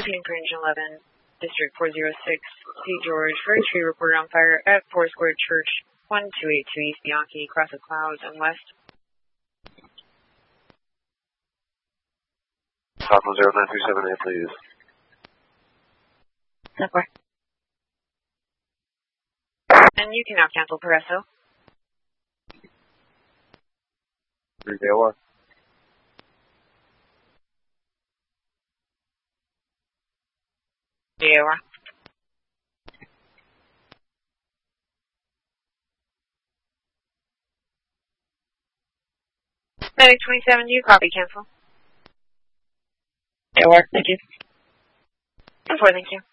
St. Engine 11, District 406, St. George, for a tree reported on fire at Foursquare Church, 1282 East Bianchi, across the clouds and west. Papa 09378, please. Support. And you can now cancel Paresso. 3KOR. AOR. Medic 27, do you copy cancel? AOR, thank you. 4, thank you.